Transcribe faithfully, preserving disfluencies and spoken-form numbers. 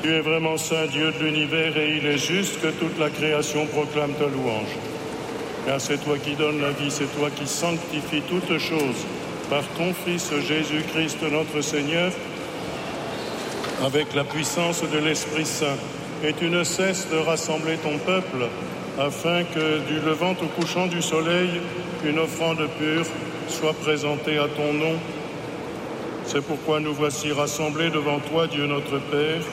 Tu es vraiment saint Dieu de l'univers et il est juste que toute la création proclame ta louange. Car c'est toi qui donnes la vie, c'est toi qui sanctifies toutes choses par ton Fils Jésus-Christ notre Seigneur, avec la puissance de l'Esprit Saint. Et tu ne cesses de rassembler ton peuple, afin que du levant au couchant du soleil, une offrande pure soit présentée à ton nom. C'est pourquoi nous voici rassemblés devant toi, Dieu notre Père,